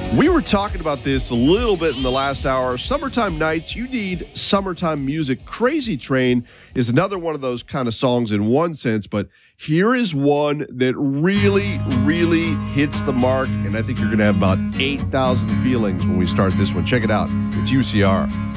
We were talking about this a little bit in the last hour. Summertime nights, you need summertime music. Crazy Train is another one of those kind of songs in one sense, but here is one that really, really hits the mark, and I think you're going to have about 8,000 feelings when we start this one. Check it out. It's UCR.